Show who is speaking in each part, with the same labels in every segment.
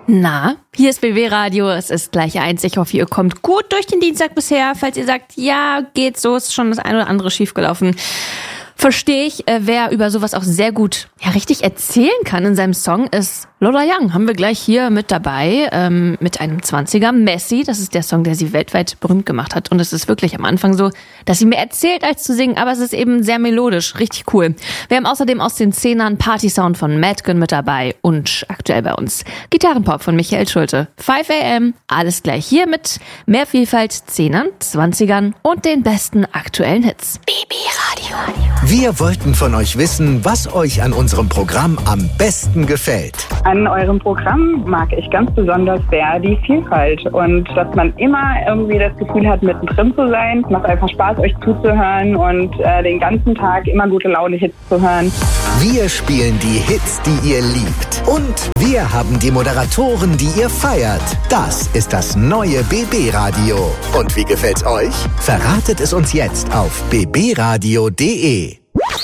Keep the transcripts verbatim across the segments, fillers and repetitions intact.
Speaker 1: Na, hier ist B B Radio, es ist gleich eins. Ich hoffe, ihr kommt gut durch den Dienstag bisher. Falls ihr sagt, ja, geht so, ist schon das eine oder andere schiefgelaufen. Verstehe ich, äh, wer über sowas auch sehr gut ja richtig erzählen kann in seinem Song, ist Lola Young. Haben wir gleich hier mit dabei, ähm, mit einem zwanziger. Messi, das ist der Song, der sie weltweit berühmt gemacht hat. Und es ist wirklich am Anfang so, dass sie mehr erzählt als zu singen, aber es ist eben sehr melodisch, richtig cool. Wir haben außerdem aus den Zehnern Party-Sound von Madgun mit dabei und aktuell bei uns Gitarrenpop von Michael Schulte. fünf a m, alles gleich hier mit mehr Vielfalt, Zehnern, Zwanzigern und den besten aktuellen Hits. B B Radio.
Speaker 2: Wir wollten von euch wissen, was euch an unserem Programm am besten gefällt.
Speaker 3: An eurem Programm mag ich ganz besonders sehr die Vielfalt und dass man immer irgendwie das Gefühl hat, mittendrin zu sein. Es macht einfach Spaß, euch zuzuhören und äh, den ganzen Tag immer gute Laune-Hits zu hören.
Speaker 2: Wir spielen die Hits, die ihr liebt. Und wir haben die Moderatoren, die ihr feiert. Das ist das neue B B Radio. Und wie gefällt's euch? Verratet es uns jetzt auf b b radio punkt d e.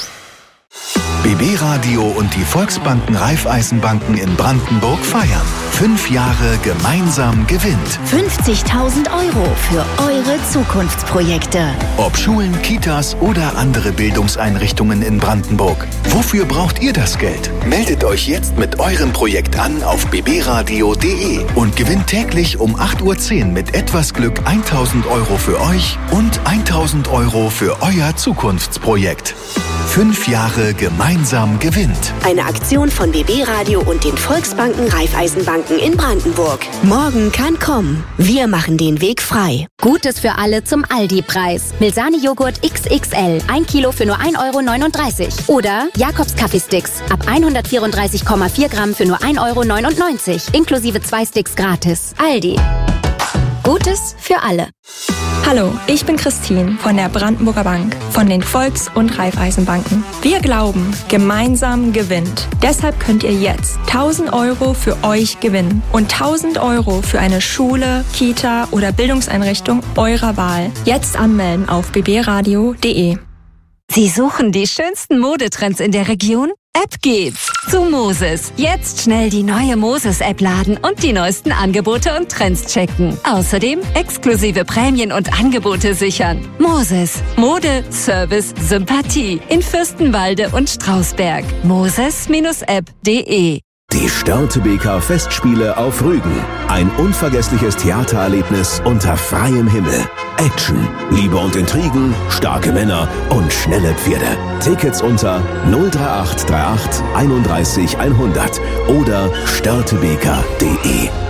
Speaker 4: B B Radio und die Volksbanken Raiffeisenbanken in Brandenburg feiern. Fünf Jahre gemeinsam gewinnt.
Speaker 5: fünfzigtausend Euro für eure Zukunftsprojekte.
Speaker 4: Ob Schulen, Kitas oder andere Bildungseinrichtungen in Brandenburg. Wofür braucht ihr das Geld? Meldet euch jetzt mit eurem Projekt an auf b b radio punkt d e und gewinnt täglich um acht Uhr zehn mit etwas Glück tausend Euro für euch und tausend Euro für euer Zukunftsprojekt. Fünf Jahre gemeinsam gewinnt.
Speaker 5: Eine Aktion von B B Radio und den Volksbanken Raiffeisenbanken in Brandenburg. Morgen kann kommen. Wir machen den Weg frei.
Speaker 6: Gutes für alle zum Aldi-Preis. Milsani-Joghurt X X L, ein Kilo für nur ein Euro neununddreißig. Oder Jakobs Kaffeesticks, ab hundertvierunddreißig Komma vier Gramm für nur ein Euro neunundneunzig. Inklusive zwei Sticks gratis. Aldi. Gutes für alle.
Speaker 7: Hallo, ich bin Christine von der Brandenburger Bank, von den Volks- und Raiffeisenbanken. Wir glauben, gemeinsam gewinnt. Deshalb könnt ihr jetzt tausend Euro für euch gewinnen und tausend Euro für eine Schule, Kita oder Bildungseinrichtung eurer Wahl. Jetzt anmelden auf b b radio punkt d e.
Speaker 8: Sie suchen die schönsten Modetrends in der Region? Ab geht's zu Moses. Jetzt schnell die neue Moses-App laden und die neuesten Angebote und Trends checken. Außerdem exklusive Prämien und Angebote sichern. Moses. Mode, Service, Sympathie. In Fürstenwalde und Strausberg. moses App punkt d e.
Speaker 9: Die Störtebeker Festspiele auf Rügen. Ein unvergessliches Theatererlebnis unter freiem Himmel. Action, Liebe und Intrigen, starke Männer und schnelle Pferde. Tickets unter null drei acht drei acht einunddreißig hundert oder störtebeker punkt d e.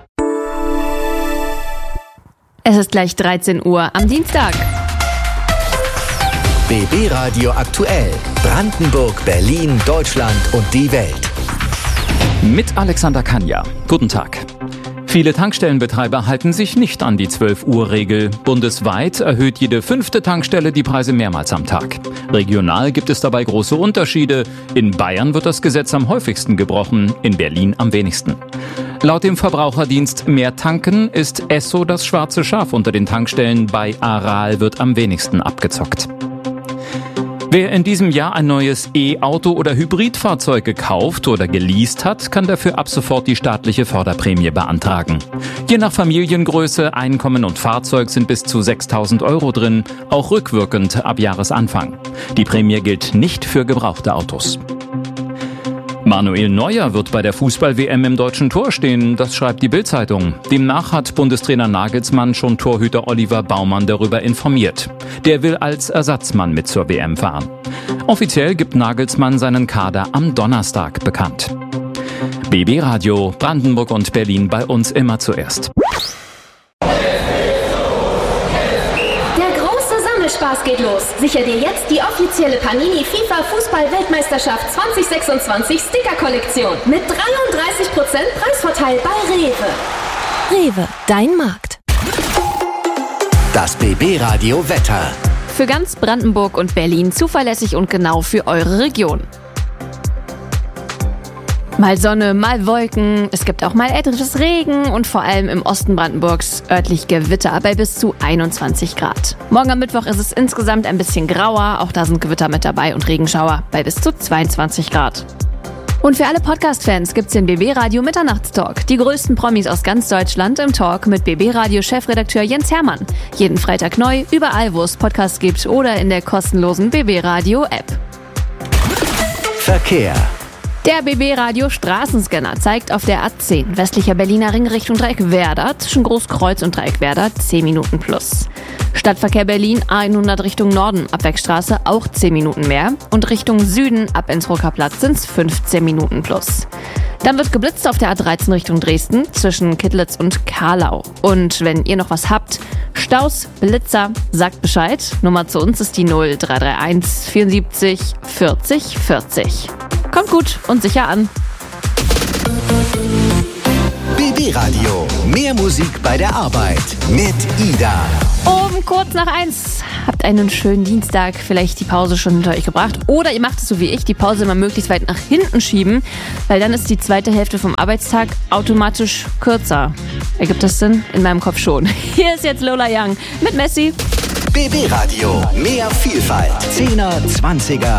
Speaker 1: Es ist gleich dreizehn Uhr am Dienstag.
Speaker 2: B B Radio aktuell. Brandenburg, Berlin, Deutschland und die Welt.
Speaker 10: Mit Alexander Kanja. Guten Tag. Viele Tankstellenbetreiber halten sich nicht an die zwölf Uhr Regel. Bundesweit erhöht jede fünfte Tankstelle die Preise mehrmals am Tag. Regional gibt es dabei große Unterschiede. In Bayern wird das Gesetz am häufigsten gebrochen, in Berlin am wenigsten. Laut dem Verbraucherdienst Mehr Tanken ist Esso das schwarze Schaf unter den Tankstellen. Bei Aral wird am wenigsten abgezockt. Wer in diesem Jahr ein neues E-Auto oder Hybridfahrzeug gekauft oder geleast hat, kann dafür ab sofort die staatliche Förderprämie beantragen. Je nach Familiengröße, Einkommen und Fahrzeug sind bis zu sechstausend Euro drin, auch rückwirkend ab Jahresanfang. Die Prämie gilt nicht für gebrauchte Autos. Manuel Neuer wird bei der Fußball-W M im deutschen Tor stehen, das schreibt die Bild-Zeitung. Demnach hat Bundestrainer Nagelsmann schon Torhüter Oliver Baumann darüber informiert. Der will als Ersatzmann mit zur W M fahren. Offiziell gibt Nagelsmann seinen Kader am Donnerstag bekannt. B B Radio, Brandenburg und Berlin bei uns immer zuerst.
Speaker 11: Spaß geht los. Sicher dir jetzt die offizielle Panini FIFA Fußball-Weltmeisterschaft zwanzig sechsundzwanzig Sticker-Kollektion mit dreiunddreißig Prozent Preisvorteil bei Rewe.
Speaker 5: Rewe, dein Markt.
Speaker 2: Das B B Radio Wetter.
Speaker 1: Für ganz Brandenburg und Berlin zuverlässig und genau für eure Region. Mal Sonne, mal Wolken, es gibt auch mal etwas Regen und vor allem im Osten Brandenburgs örtlich Gewitter bei bis zu einundzwanzig Grad. Morgen am Mittwoch ist es insgesamt ein bisschen grauer, auch da sind Gewitter mit dabei und Regenschauer bei bis zu zweiundzwanzig Grad. Und für alle Podcast-Fans gibt's den B B Radio Mitternachtstalk. Die größten Promis aus ganz Deutschland im Talk mit B B Radio Chefredakteur Jens Hermann. Jeden Freitag neu, überall wo es Podcasts gibt oder in der kostenlosen B B Radio App.
Speaker 2: Verkehr.
Speaker 1: Der B B Radio Straßenscanner zeigt auf der A zehn westlicher Berliner Ring Richtung Dreieck Werder zwischen Großkreuz und Dreieck Werder zehn Minuten plus. Stadtverkehr Berlin hundert Richtung Norden, Abwegstraße auch zehn Minuten mehr und Richtung Süden ab Innsbrucker Platz sind's fünfzehn Minuten plus. Dann wird geblitzt auf der A dreizehn Richtung Dresden zwischen Kittlitz und Karlau. Und wenn ihr noch was habt, Staus, Blitzer, sagt Bescheid. Nummer zu uns ist die null drei drei eins vierundsiebzig vierzig vierzig. Kommt gut und sicher an.
Speaker 2: B B Radio. Mehr Musik bei der Arbeit mit Ida.
Speaker 1: Um kurz nach eins. Habt einen schönen Dienstag, vielleicht die Pause schon hinter euch gebracht. Oder ihr macht es so wie ich, die Pause immer möglichst weit nach hinten schieben, weil dann ist die zweite Hälfte vom Arbeitstag automatisch kürzer. Ergibt das Sinn? In meinem Kopf schon. Hier ist jetzt Lola Young mit Messi.
Speaker 2: B B Radio. Mehr Vielfalt. Zehner, Zwanziger